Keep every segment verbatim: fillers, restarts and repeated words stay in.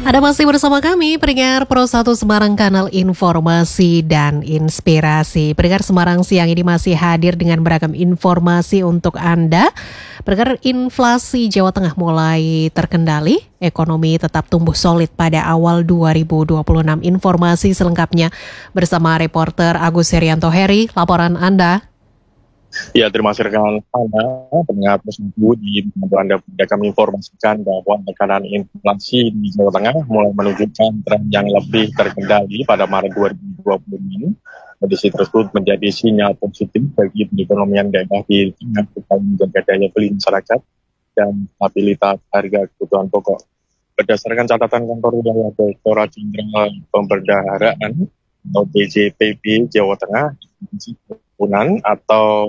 Ada masih bersama kami, pendengar Pro satu Semarang, kanal informasi dan inspirasi. Pendengar Semarang siang ini masih hadir dengan beragam informasi untuk Anda. Pendengar, inflasi Jawa Tengah mulai terkendali, ekonomi tetap tumbuh solid pada awal dua ribu dua puluh enam. Informasi selengkapnya bersama reporter Agus Herianto. Heri, laporan Anda. Ya, terima kasih rekan Anda, pendengar tersebut di Anda kami informasikan bahwa tekanan inflasi di Jawa Tengah mulai menunjukkan tren yang lebih terkendali pada Maret dua ribu dua puluh ini. Kondisi tersebut menjadi sinyal positif bagi perekonomian daerah di tengah upaya menjaga daya beli masyarakat dan stabilitas harga kebutuhan pokok. Berdasarkan catatan kantor wilayah Direktorat Jenderal Pembendaharaan atau D J P B Jawa Tengah, tahunan atau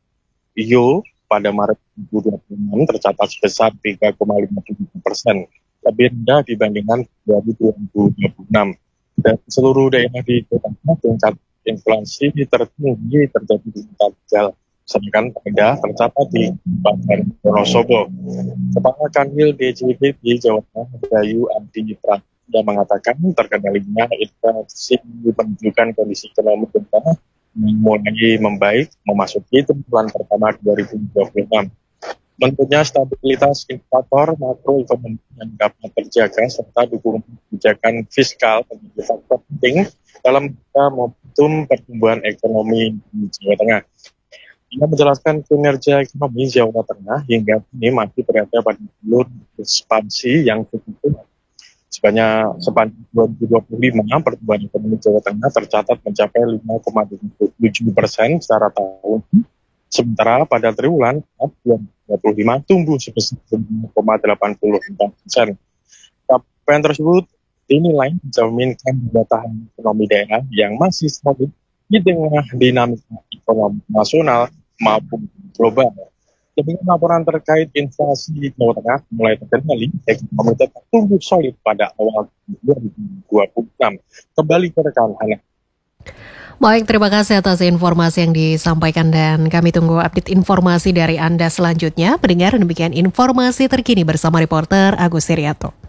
I O pada Maret dua ribu dua puluh enam tercatat sebesar tiga koma lima tujuh persen, lebih rendah dibandingkan dua ribu dua puluh enam. Dan seluruh daerah di Jawa Tengah tingkat inflasi tertinggi terjadi di Tegal, sedangkan pada tercatat di Kabupaten Wonosobo. Kepala Kanwil D J P B Jawa Tengah, Bayu Adi Prasetya, mengatakan terkendalinya inflasi menunjukkan kondisi ekonomi daerah mulai membaik memasuki triwulan pertama dua ribu dua puluh enam. Menurutnya stabilitas indikator makroekonomi yang dapat terjaga serta dukungan kebijakan fiskal menjadi faktor penting dalam momentum pertumbuhan ekonomi di Jawa Tengah. Ia menjelaskan kinerja ekonomi Jawa Tengah hingga kini masih berada pada jalur ekspansi yang cukup kuat. Sebanyak sepanjang dua ribu dua puluh lima, pertumbuhan ekonomi Jawa Tengah tercatat mencapai lima koma tujuh persen secara tahun. Sementara pada triwulan dua ribu dua puluh lima tumbuh sebesar lima koma delapan puluh empat persen. Capaian tersebut dinilai mencerminkan daya tahan ekonomi daerah yang masih solid di tengah dinamika ekonomi nasional maupun global. Demikian laporan terkait inflasi di Jawa Tengah mulai terkendali, ekonomi tetap tumbuh solid pada awal dua ribu dua puluh enam. Kembali ke rekan Hana. Baik, terima kasih atas informasi yang disampaikan dan kami tunggu update informasi dari Anda selanjutnya. Pendengar, demikian informasi terkini bersama reporter Agus Herianto.